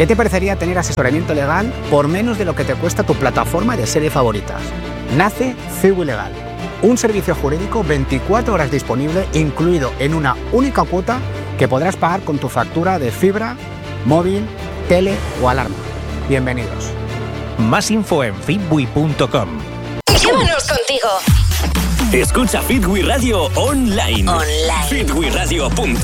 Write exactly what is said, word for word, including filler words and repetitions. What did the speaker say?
¿Qué te parecería tener asesoramiento legal por menos de lo que te cuesta tu plataforma de series favoritas? Nace Fiwi Legal, un servicio jurídico veinticuatro horas disponible, incluido en una única cuota que podrás pagar con tu factura de fibra, móvil, tele o alarma. Bienvenidos. Más info en fitwi punto com. Llévanos contigo. Escucha Fitwi Radio online. Online. fitwi radio punto com